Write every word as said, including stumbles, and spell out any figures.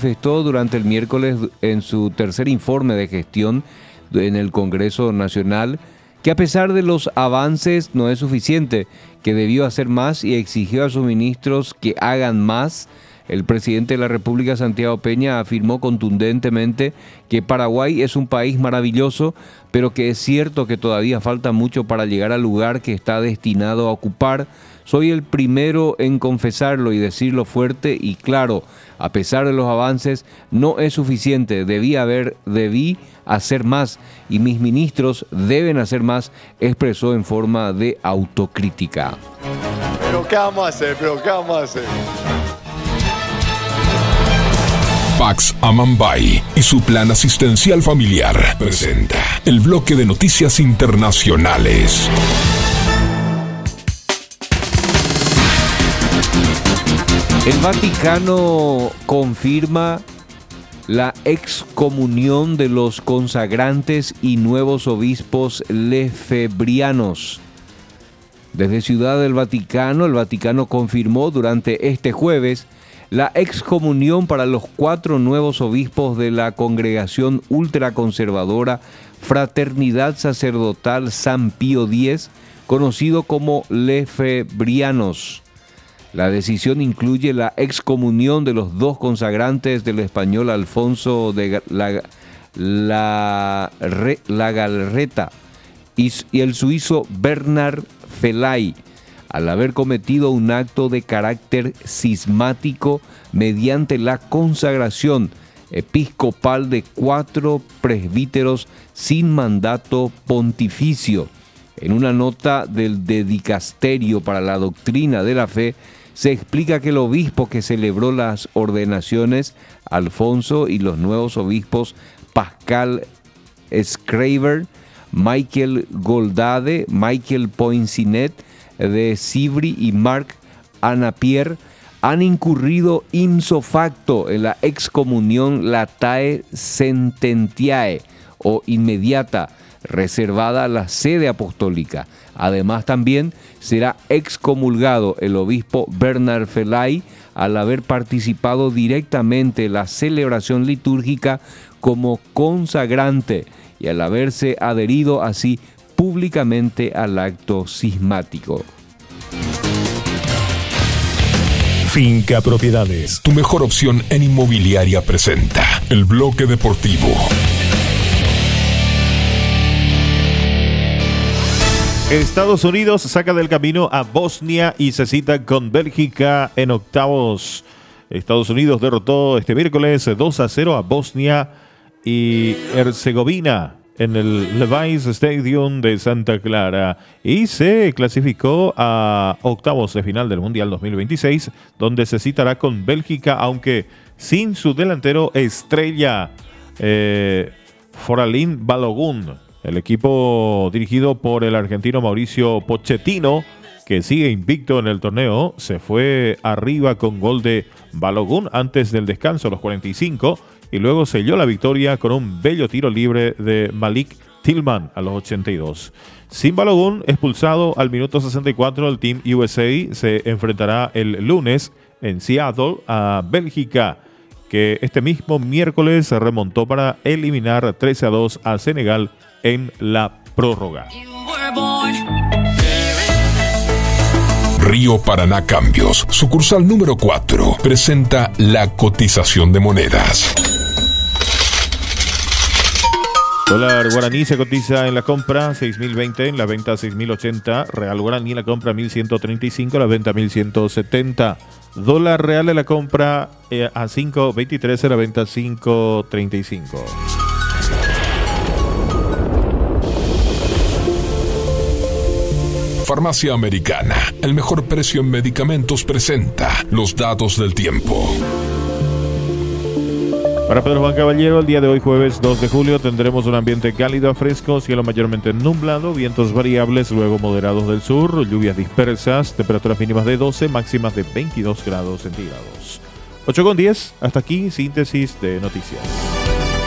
manifestó durante el miércoles en su tercer informe de gestión en el Congreso Nacional que a pesar de los avances no es suficiente, que debió hacer más y exigió a sus ministros que hagan más. El presidente de la República, Santiago Peña, afirmó contundentemente que Paraguay es un país maravilloso, pero que es cierto que todavía falta mucho para llegar al lugar que está destinado a ocupar. Soy el primero en confesarlo y decirlo fuerte y claro. A pesar de los avances, no es suficiente. Debí haber, debí hacer más y mis ministros deben hacer más, expresó en forma de autocrítica. Pero ¿qué vamos a hacer? Pero ¿qué vamos a hacer? Pax Amambay y su plan asistencial familiar presenta el bloque de noticias internacionales. El Vaticano confirma la excomunión de los consagrantes y nuevos obispos lefebrianos. Desde Ciudad del Vaticano, el Vaticano confirmó durante este jueves la excomunión para los cuatro nuevos obispos de la congregación ultraconservadora Fraternidad Sacerdotal San Pío X, conocido como lefebrianos. La decisión incluye la excomunión de los dos consagrantes del español Alfonso de la, la, la Galreta y, y el suizo Bernard Felay, al haber cometido un acto de carácter cismático mediante la consagración episcopal de cuatro presbíteros sin mandato pontificio. En una nota del Dicasterio para la Doctrina de la Fe, se explica que el obispo que celebró las ordenaciones, Alfonso, y los nuevos obispos Pascal Schreiber, Michael Goldade, Michael Poincinet de Civry y Marc Anapierre, han incurrido ipso facto en la excomunión latae sententiae o inmediata, reservada a la sede apostólica. Además, también será excomulgado el obispo Bernard Felay al haber participado directamente en la celebración litúrgica como consagrante y al haberse adherido así públicamente al acto cismático. Finca Propiedades, tu mejor opción en inmobiliaria, presenta el bloque deportivo. Estados Unidos saca del camino a Bosnia y se cita con Bélgica en octavos. Estados Unidos derrotó este miércoles dos a cero a Bosnia y Herzegovina en el Levi's Stadium de Santa Clara y se clasificó a octavos de final del Mundial dos mil veintiséis, donde se citará con Bélgica, aunque sin su delantero estrella, eh, Foralín Balogun. El equipo dirigido por el argentino Mauricio Pochettino, que sigue invicto en el torneo, se fue arriba con gol de Balogun antes del descanso a los cuarenta y cinco y luego selló la victoria con un bello tiro libre de Malik Tillman a los ochenta y dos. Sin Balogun, expulsado al minuto sesenta y cuatro, el Team U S A se enfrentará el lunes en Seattle a Bélgica, que este mismo miércoles se remontó para eliminar trece a dos a Senegal en la prórroga. Río Paraná Cambios, sucursal número cuatro, presenta la cotización de monedas. Dólar guaraní se cotiza en la compra seis mil veinte, en la venta seis mil ochenta. Real guaraní en la compra mil ciento treinta y cinco, en la venta mil ciento setenta. Dólar real en la compra eh, a cinco veintitrés, en la venta cinco treinta y cinco. Farmacia Americana, el mejor precio en medicamentos, presenta los datos del tiempo. Para Pedro Juan Caballero, el día de hoy, jueves dos de julio, tendremos un ambiente cálido a fresco, cielo mayormente nublado, vientos variables, luego moderados del sur, lluvias dispersas, temperaturas mínimas de doce, máximas de veintidós grados centígrados. ocho con diez, hasta aquí, síntesis de noticias.